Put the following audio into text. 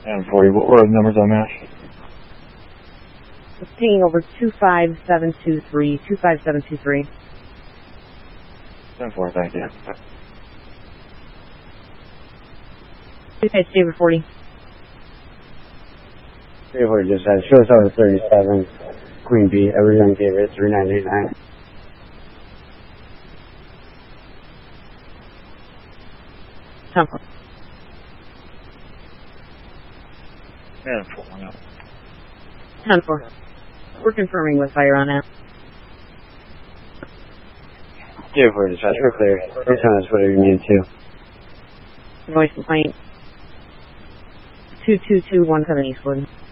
And 40, what were the numbers on that? It's pinging over 25723, 25723. 10-4, thank you. Okay, David 40. David 40 just said, show us over 37, Queen B, everyone gave it 3989. Temple. And 4, no. 10-4. We're confirming with fire on that. David 40 dispatch, we're clear. Please tell us whatever you need to. Voice complaint. 22217 Eastwood.